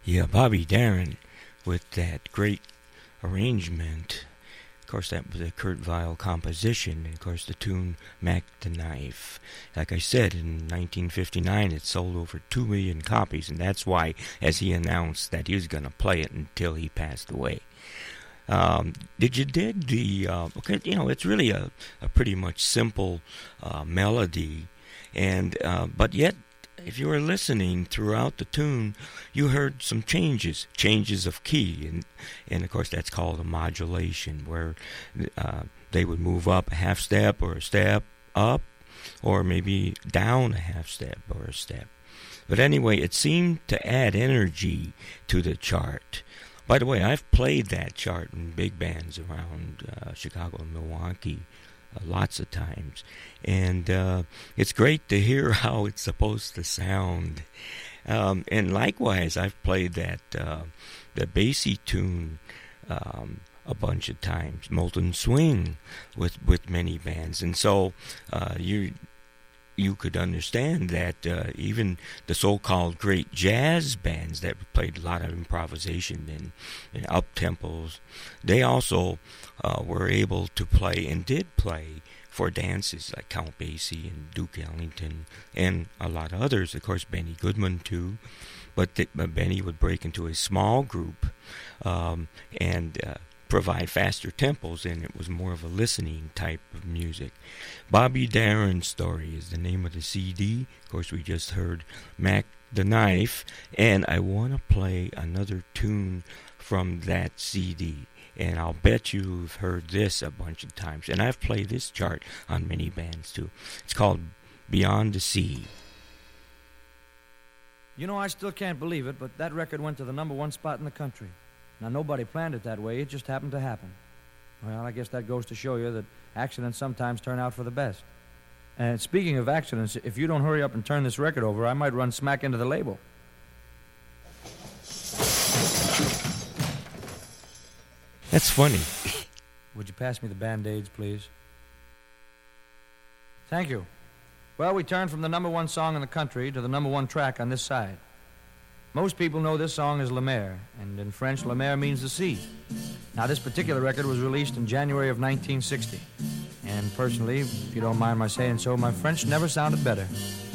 Yeah, Bobby Darin with that great arrangement. Of course, that was a Kurt Weill composition. And of course, the tune Mac the Knife. Like I said, in 1959, it sold over 2 million copies, and that's why, as he announced, that he was going to play it until he passed away. Did you dig the? Okay, it's really a pretty much simple melody, and but yet, if you were listening throughout the tune, you heard some changes of key, and of course that's called a modulation, where they would move up a half step or a step up, or maybe down a half step or a step. But anyway, it seemed to add energy to the chart. By the way, I've played that chart in big bands around Chicago and Milwaukee lots of times, and it's great to hear how it's supposed to sound. And likewise, I've played that the bassy tune a bunch of times, Molten Swing, with many bands, and so you could understand that even the so-called great jazz bands that played a lot of improvisation and up-tempos, they also were able to play and did play for dances like Count Basie and Duke Ellington and a lot of others. Of course, Benny Goodman too. But Benny would break into a small group and provide faster tempos, and it was more of a listening type of music. Bobby Darin's Story is the name of the CD. Of course, we just heard Mac the Knife, and I want to play another tune from that CD. And I'll bet you've heard this a bunch of times, and I've played this chart on many bands too. It's called Beyond the Sea. You know, I still can't believe it, but that record went to the #1 spot in the country. Now, nobody planned it that way. It just happened to happen. Well, I guess that goes to show you that accidents sometimes turn out for the best. And speaking of accidents, if you don't hurry up and turn this record over, I might run smack into the label. That's funny. Would you pass me the Band-Aids, please? Thank you. Well, we turn from the #1 song in the country to the #1 track on this side. Most people know this song as La Mer, and in French, La Mer means the sea. Now, this particular record was released in January of 1960. And personally, if you don't mind my saying so, my French never sounded better.